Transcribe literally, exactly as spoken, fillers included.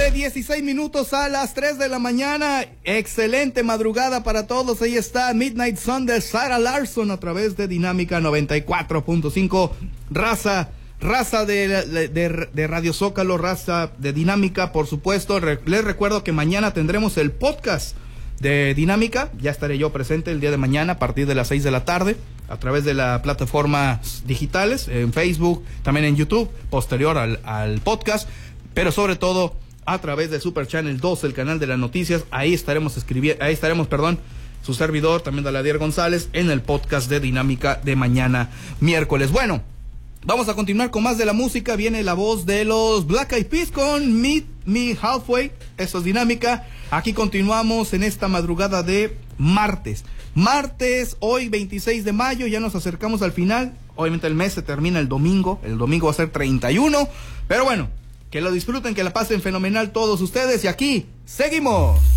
nueve dieciséis minutos a las tres de la mañana. Excelente madrugada para todos. Ahí está Midnight Sun de Sarah Larsson a través de Dinámica noventa y cuatro punto cinco. Raza, raza de, de, de, de Radio Zócalo, raza de Dinámica, por supuesto. Re, les recuerdo que mañana tendremos el podcast de Dinámica. Ya estaré yo presente el día de mañana a partir de las seis de la tarde a través de las plataformas digitales, en Facebook, también en YouTube, posterior al, al podcast, pero sobre todo a través de Super Channel dos, el canal de las noticias. Ahí estaremos escribiendo, ahí estaremos, perdón, su servidor, también Daladier González, en el podcast de Dinámica de mañana miércoles. Bueno, vamos a continuar con más de la música. Viene la voz de los Black Eyed Peas con Meet Me Halfway. Eso es Dinámica. Aquí continuamos en esta madrugada de martes. Martes, hoy veintiséis de mayo, ya nos acercamos al final. Obviamente el mes se termina el domingo. El domingo va a ser treinta y uno. Pero bueno, que lo disfruten, que la pasen fenomenal todos ustedes. Y aquí seguimos.